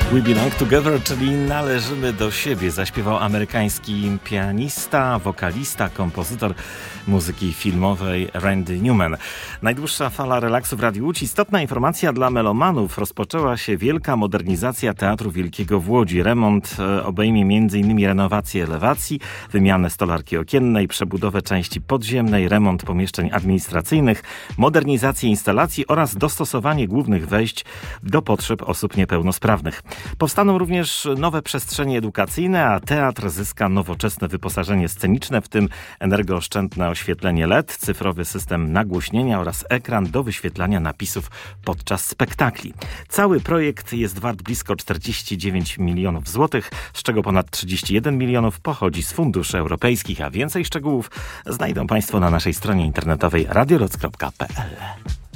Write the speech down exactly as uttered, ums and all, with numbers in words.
We Belong Together, czyli należymy do siebie, zaśpiewał amerykański pianista, wokalista, kompozytor muzyki filmowej Randy Newman. Najdłuższa fala relaksu w Radiu Łódź. Istotna informacja dla melomanów. Rozpoczęła się wielka modernizacja Teatru Wielkiego w Łodzi. Remont obejmie m.in. renowację elewacji, wymianę stolarki okiennej, przebudowę części podziemnej, remont pomieszczeń administracyjnych, modernizację instalacji oraz dostosowanie głównych wejść do potrzeb osób niepełnosprawnych. Powstaną również nowe przestrzenie edukacyjne, a teatr zyska nowoczesne wyposażenie sceniczne, w tym energooszczędne oświetlenie L E D, cyfrowy system nagłośnienia oraz ekran do wyświetlania napisów podczas spektakli. Cały projekt jest wart blisko czterdzieści dziewięć milionów złotych, z czego ponad trzydzieści jeden milionów pochodzi z funduszy europejskich, a więcej szczegółów znajdą Państwo na naszej stronie internetowej radioroc kropka p l.